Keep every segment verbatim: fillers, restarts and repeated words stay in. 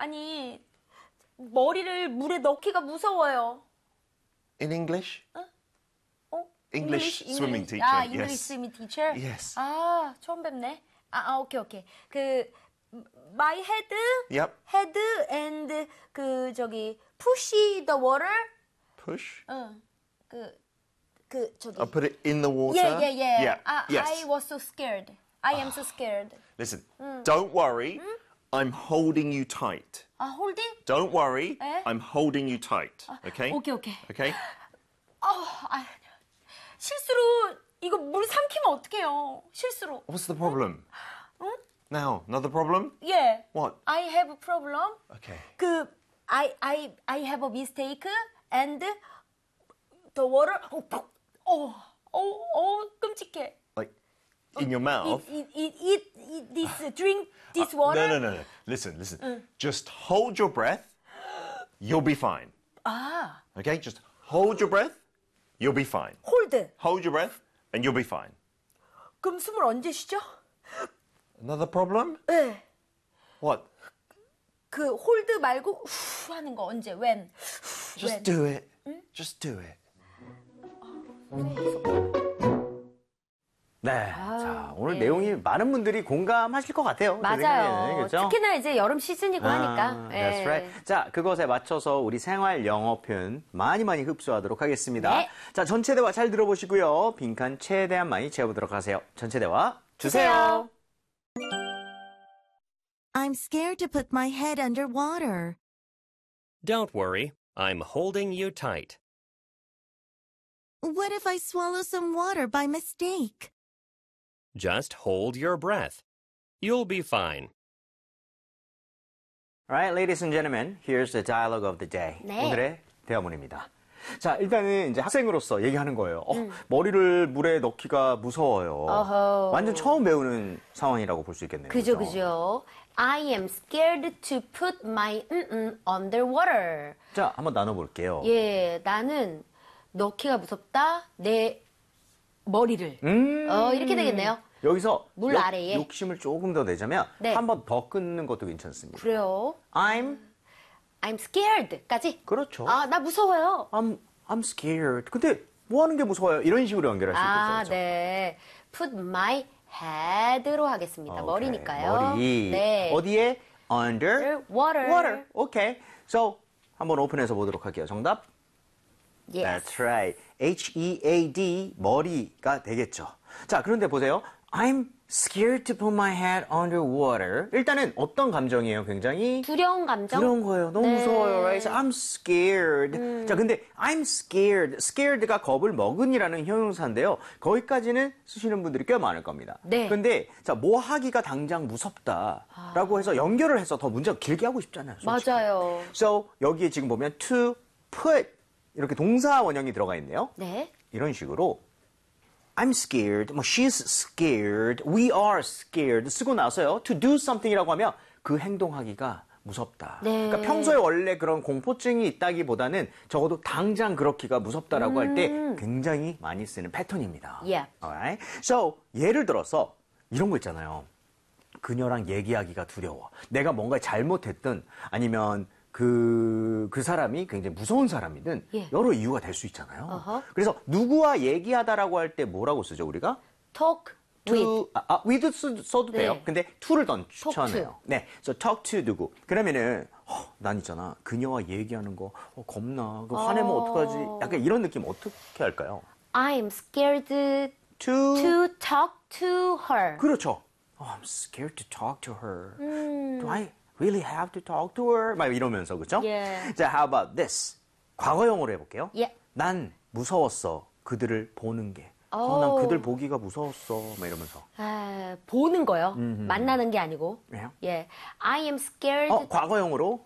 아니, 머리를 물에 넣기가 무서워요. In English? 어? 어? English, English, swimming English. teacher. 아, yes. English swimming teacher? Yes. 아, 처음 뵙네. 아, 아, 오케이, 오케이. 그, my head, Yep. head and 그, 저기, push the water. Push? 응. 그, 그, 저기. I'll put it in the water? Yeah, yeah, yeah. Yeah. I, yes. I was so scared. I am so scared. Listen, don't worry. I'm holding you tight. 아, holding? Don't worry. 에? I'm holding you tight. Okay? 오케이, 오케이. Okay? 아, 아, 실수로 이거 물 삼키면 어떡해요? 실수로. What's the problem? 응? Now, another problem? Yeah. What? I have a problem. Okay. 그 I I I have a mistake and the water 어, 어, 어, 어 끔찍해. Like, in your mouth? Eat, eat, eat, eat this, drink this water. No, no, no, no. Listen, listen. Just hold your breath. You'll be fine. 아, Okay? Just hold your breath. You'll be fine. hold. Hold your breath and you'll be fine. 그럼 숨을 언제 쉬죠? Another problem? 네. What? 그 hold 말고 후 하는 거 언제? when? Just when? do it. Just do it. 네. 자, 오늘 내용이 많은 분들이 공감하실 것 같아요. 제 맞아요. 생각에는. 그렇죠? 특히나 이제 여름 시즌이고 하니까. 아, that's right. 자, 그것에 맞춰서 우리 생활 영어 표현 많이 많이 흡수하도록 하겠습니다. 네. 자, 전체 대화 잘 들어보시고요. 빈칸 최대한 많이 채워보도록 하세요. 전체 대화 주세요. I'm scared to put my head underwater. Don't worry, I'm holding you tight. What if I swallow some water by mistake? Just hold your breath. You'll be fine. All right, ladies and gentlemen, here's the dialogue of the day. 네. 오늘의 대화문입니다. 자, 일단은 이제 학생으로서 얘기하는 거예요. 어, 머리를 물에 넣기가 무서워요. 어허. 완전 처음 배우는 상황이라고 볼 수 있겠네요. 그죠, 그렇죠? 그죠. I am scared to put my mm underwater. 자, 한번 나눠볼게요. 예, 나는 넣기가 무섭다. 내 머리를. 음. 어, 이렇게 되겠네요. 여기서 물 욕, 아래에. 욕심을 조금 더 내자면 네. 한 번 더 끊는 것도 괜찮습니다. 그래요. I'm I'm scared까지. 그렇죠. 아, 나 무서워요. I'm I'm scared. 근데 뭐 하는 게 무서워요? 이런 식으로 연결할 수 아, 있겠죠. 네. Put my head로 하겠습니다. 오케이. 머리니까요. 머리. 네. 어디에? Under water. water. 오케이. So 한번 오픈해서 보도록 할게요. 정답? Yes. That's right. H E A D 머리가 되겠죠. 자, 그런데 보세요. I'm scared to put my head underwater. 일단은 어떤 감정이에요? 굉장히 두려운 감정? 두려운 거예요. 너무 네. 무서워요. Right? So I'm scared. 음. 자, 근데 I'm scared. scared가 겁을 먹은이라는 형용사인데요. 거기까지는 쓰시는 분들이 꽤 많을 겁니다. 네. 근데 자, 뭐 하기가 당장 무섭다라고 해서 연결을 해서 더 문제가 길게 하고 싶잖아요. 솔직히. 맞아요. So 여기에 지금 보면 to put 이렇게 동사 원형이 들어가 있네요. 네. 이런 식으로 I'm scared, 뭐 she's scared, we are scared 쓰고 나서요. to do something이라고 하면 그 행동하기가 무섭다. 네. 그러니까 평소에 원래 그런 공포증이 있다기보다는 적어도 당장 그렇기가 무섭다라고 할 때 굉장히 많이 쓰는 패턴입니다. Yeah. Alright? So 예를 들어서 이런 거 있잖아요. 그녀랑 얘기하기가 두려워. 내가 뭔가 잘못했든 아니면 그, 그 사람이 굉장히 무서운 사람이든 예. 여러 이유가 될 수 있잖아요. 어허. 그래서 누구와 얘기하다라고 할 때 뭐라고 쓰죠, 우리가? Talk with. to, 아, 아, with 쓰- 써도 네. 돼요. 근데 to를 더 to. 추천해요. 네, so talk to 누구. 그러면은 어, 난 있잖아. 그녀와 얘기하는 거 어, 겁나. 그 화내면 어. 어떡하지? 약간 이런 느낌 어떻게 할까요? I am scared to, to talk to her. 그렇죠. Oh, I'm scared to talk to her. 음. Do I really have to talk to her? 막 이러면서, 그렇죠? 예. 자, how about this? 과거형으로 해볼게요. 예. 난 무서웠어. 그들을 보는 게. 어, 난 그들 보기가 무서웠어. 막 이러면서. 아, 보는 거요. 만나는 게 아니고. 왜요? 예. I am scared. 어, 과거형으로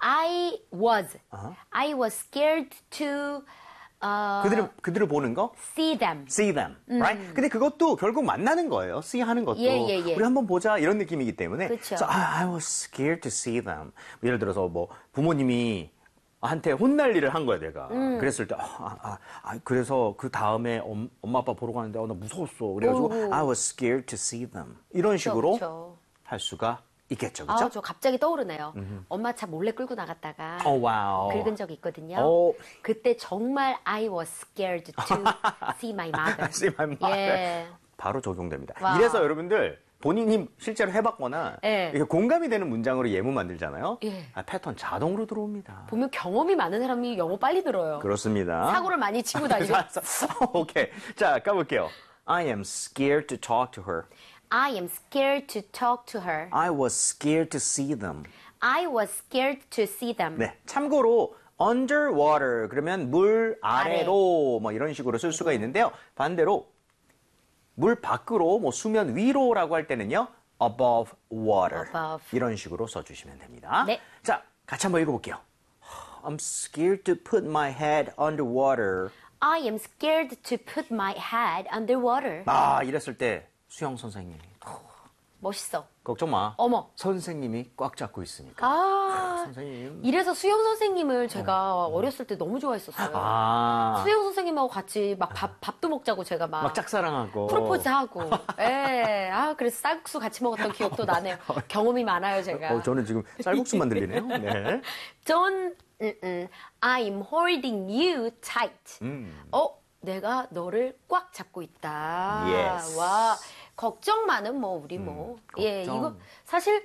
I was. 어허. I was scared to 어, 그들을 그들을 보는 거 see them. see them, right? 근데 그것도 결국 만나는 거예요. see 하는 것도 예, 예, 예. 우리 한번 보자 이런 느낌이기 때문에. 그쵸. So, I, I was scared to see them. 예를 들어서 뭐 부모님이 한테 혼날 일을 한 거야 내가. 그랬을 때, 아, 아, 아, 그래서 그 다음에 엄, 엄마 아빠 보러 가는데 어, 나 무서웠어. 그래가지고 오. I was scared to see them. 이런 식으로 그쵸. 할 수가 있겠죠, 그렇죠? 아, 저 갑자기 떠오르네요. 엄마 차 몰래 끌고 나갔다가 오, 와우. 긁은 적이 있거든요. 오. 그때 정말 I was scared to see my mother. See my mother. 예. 바로 적용됩니다. 와. 이래서 여러분들 본인이 실제로 해봤거나 예. 이렇게 공감이 되는 문장으로 예문 만들잖아요. 예. 아, 패턴 자동으로 들어옵니다. 보면 경험이 많은 사람이 영어 빨리 들어요. 그렇습니다. 사고를 많이 치고 다니고. 오케이. 자, 가볼게요. I am scared to talk to her. I am scared to talk to her. I was scared to see them. I was scared to see them. 네. 참고로 underwater 그러면 물 아래로 뭐 이런 식으로 쓸 수가 있는데요. 반대로 물 밖으로 뭐 수면 위로라고 할 때는요. above water. Above. 이런 식으로 써 주시면 됩니다. 네. 자, 같이 한번 읽어 볼게요. I'm scared to put my head underwater. I am scared to put my head underwater. 아, 이랬을 때 수영 선생님이 멋있어. 걱정 마. 어머. 선생님이 꽉 잡고 있으니까. 아, 선생님. 이래서 수영 선생님을 제가 어렸을 때 너무 좋아했었어요. 아. 수영 선생님하고 같이 막 밥, 밥도 먹자고 제가 막, 막 짝사랑하고. 프로포즈하고. 예. 아, 그래서 쌀국수 같이 먹었던 기억도 나네요. 경험이 많아요, 제가. 어, 저는 지금 쌀국수만 들리네요. 네. Don't, 음, 음, I'm holding you tight. 음. 어, 내가 너를 꽉 잡고 있다. Yes. 와, 걱정만은 뭐 우리 뭐. 예, 걱정. 이거 사실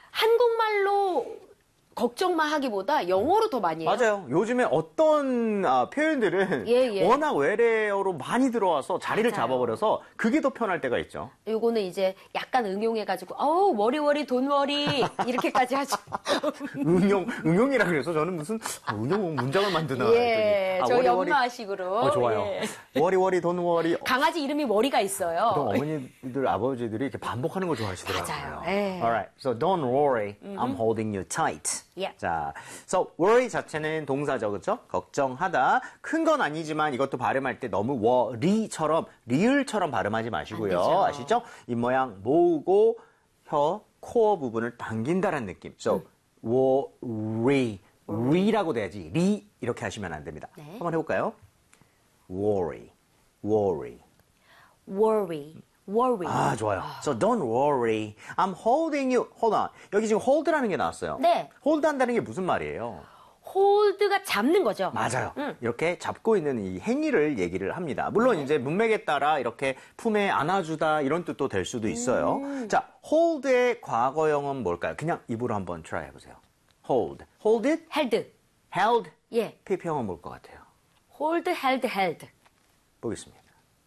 한국말로 걱정만 하기보다 영어로 더 많이 해요. 맞아요. 요즘에 어떤 아, 표현들은 예, 예. 워낙 외래어로 많이 들어와서 자리를 맞아요. 잡아버려서 그게 더 편할 때가 있죠. 요거는 이제 약간 응용해가지고, 어우, 워리워리, 돈워리, 이렇게까지 하죠. 응용, 응용이라 그래서 저는 무슨 아, 응용 문장을 만드나 예, 했더니. 아, 저 워리워리. 연마식으로. 어, 좋아요. 예. 워리워리, 돈워리. 강아지 이름이 워리가 있어요. 보통 어머니들, 아버지들이 이렇게 반복하는 걸 좋아하시더라고요. 맞아요. 예. Alright, so don't worry, I'm holding you tight. 예. 자, so worry 자체는 동사죠, 그렇죠? 걱정하다. 큰 건 아니지만 이것도 발음할 때 너무 worry처럼 리을처럼 발음하지 마시고요. 안 되죠. 아시죠? 입 모양 모으고 혀 코어 부분을 당긴다는 느낌. So worry, re라고 돼야지 리 이렇게 하시면 안 됩니다. 네. 한번 해볼까요? worry, worry. worry, worry. 아, 좋아요. So don't worry. I'm holding you. Hold on. 여기 지금 hold라는 게 나왔어요. 네. hold 한다는 게 무슨 말이에요? 홀드가 잡는 거죠. 맞아요. 음. 이렇게 잡고 있는 이 행위를 얘기를 합니다. 물론 이제 문맥에 따라 이렇게 품에 안아주다 이런 뜻도 될 수도 있어요. 자, hold의 과거형은 뭘까요? 그냥 입으로 한번 try 해보세요. hold. hold it? held. held? 예. 피피형은 뭘 것 같아요? hold, held, held. 보겠습니다.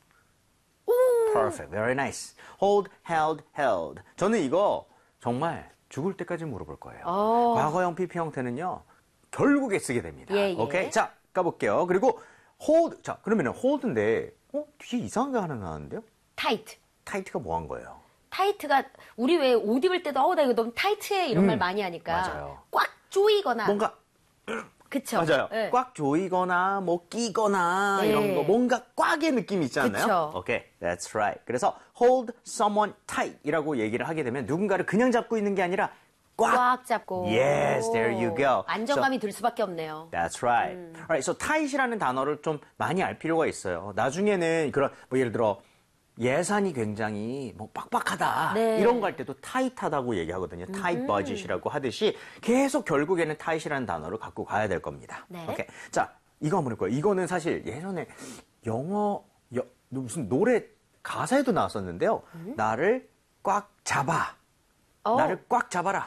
Perfect. Very nice. Hold, held, held. 저는 이거 정말 죽을 때까지 물어볼 거예요. 어. 과거형 피피 형태는요. 결국에 쓰게 됩니다. 예, 예. 오케이. 자, 가볼게요. 그리고 hold. 자, 그러면은 hold인데 어, 뒤에 이상한 게 하나 나왔는데요? tight. 타이트가 뭐 한 거예요? 타이트가 우리 왜 옷 입을 때도 어우 나 이거 너무 타이트해 이런 음, 말 많이 하니까 맞아요. 꽉 조이거나 뭔가 그쵸? 맞아요. 예. 꽉 조이거나 뭐 끼거나 예. 이런 거 뭔가 꽉의 느낌이 있지 않나요? 그쵸. 오케이, that's right. 그래서 hold someone tight이라고 얘기를 하게 되면 누군가를 그냥 잡고 있는 게 아니라 꽉. 꽉 잡고 Yes, there you go. 안정감이 들 수밖에 없네요. That's right. 음. Alright, so tight이라는 단어를 좀 많이 알 필요가 있어요. 나중에는 그런 뭐 예를 들어 예산이 굉장히 뭐 빡빡하다 네. 이런 거 할 때도 타이트하다고 얘기하거든요. tight budget이라고 하듯이 계속 결국에는 tight이라는 단어를 갖고 가야 될 겁니다. 네. 오케이. 자, 이거 한번 해볼까요? 이거는 사실 예전에 영어 여, 무슨 노래 가사에도 나왔었는데요. 나를 꽉 잡아. 어, 나를 꽉 잡아라.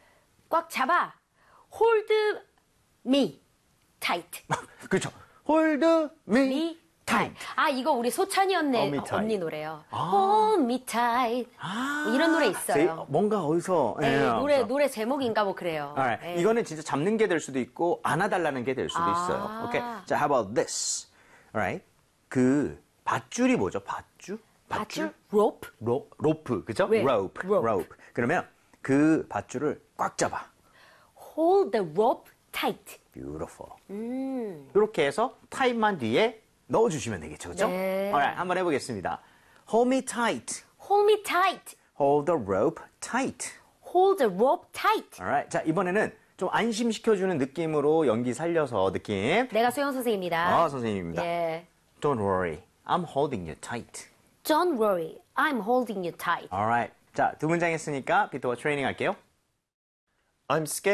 꽉 잡아. hold me tight. 그렇죠. hold me, me tight. 아 이거 우리 소찬이 언니, Hold me tight. 언니 노래요. hold me tight. 아, 이런 노래 세- 있어요. 뭔가 어디서 네, 예, 노래 없어. 노래 제목인가 뭐 그래요. Alright. 네. 이거는 진짜 잡는 게 될 수도 있고 안아달라는 게 될 수도 아. 있어요. 오케이. 자, how about this? Alright. 그 밧줄이 뭐죠? 밧줄? 밧줄 rope. 로, 로프, 그죠? 왜? rope, rope. rope. 그러면 그 밧줄을 꽉 잡아. hold the rope tight. Beautiful. 음. 이렇게 해서 타입만 뒤에 넣어주시면 되겠죠, 그죠? 네. Alright, 한번 해보겠습니다. Hold me tight. hold me tight. Hold the rope tight. hold the rope tight. Alright. 자, 이번에는 좀 안심시켜주는 느낌으로 연기 살려서 느낌. 내가 수영 선생님입니다. 아, 선생님입니다. 예. Don't worry. I'm holding you tight. Don't worry, I'm holding you tight. Alright. 자, 두 문장 했으니까 비토가 트레이닝 할게요. I'm scared.